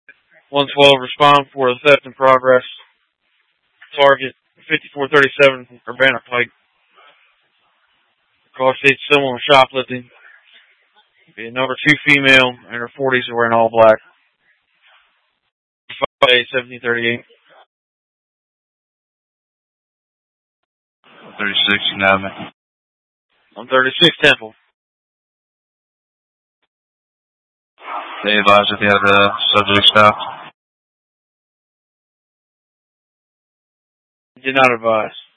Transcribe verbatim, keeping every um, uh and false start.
one twelve, respond for a theft in progress. Target fifty-four thirty-seven Urbana Pike. Car states someone was shoplifting. Be a number two female in her forties wearing all black. seventeen thirty-eight. thirty-six, you can have me. one thirty-six Temple. They advise if you have the subject stopped. Did not advise.